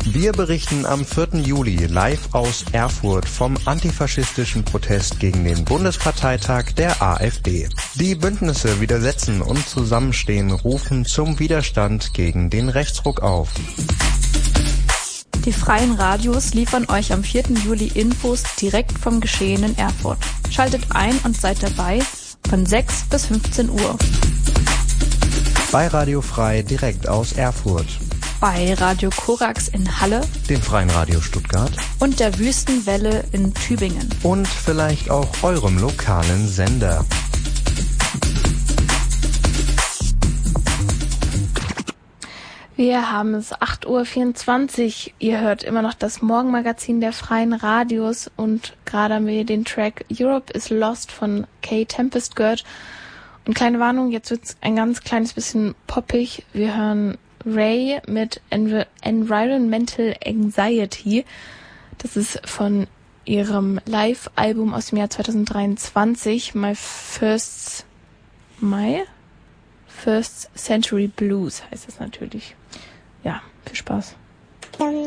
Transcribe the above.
Wir berichten am 4. Juli live aus Erfurt vom antifaschistischen Protest gegen den Bundesparteitag der AfD. Die Bündnisse Widersetzen und Zusammenstehen rufen zum Widerstand gegen den Rechtsruck auf. Die freien Radios liefern euch am 4. Juli Infos direkt vom Geschehen in Erfurt. Schaltet ein und seid dabei von 6 bis 15 Uhr. Bei Radio Frei direkt aus Erfurt. Bei Radio Korax in Halle. Dem Freien Radio Stuttgart. Und der Wüstenwelle in Tübingen. Und vielleicht auch eurem lokalen Sender. Wir haben es 8:24 Uhr. Ihr hört immer noch das Morgenmagazin der freien Radios und gerade haben wir den Track Europe is Lost von Kay Tempest gehört. Und kleine Warnung, jetzt wird's ein ganz kleines bisschen poppig. Wir hören Ray mit Environmental Anxiety. Das ist von ihrem Live-Album aus dem Jahr 2023, My First Century Blues heißt es natürlich. Ja, viel Spaß.